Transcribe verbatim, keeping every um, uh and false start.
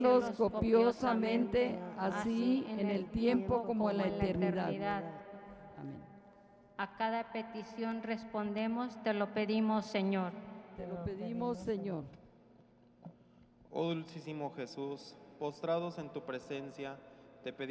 los copiosamente, así en el tiempo como en la eternidad. Amén. A cada petición respondemos, te lo pedimos, Señor. Te lo pedimos, Señor. Oh dulcísimo Jesús, postrados en tu presencia, te pedimos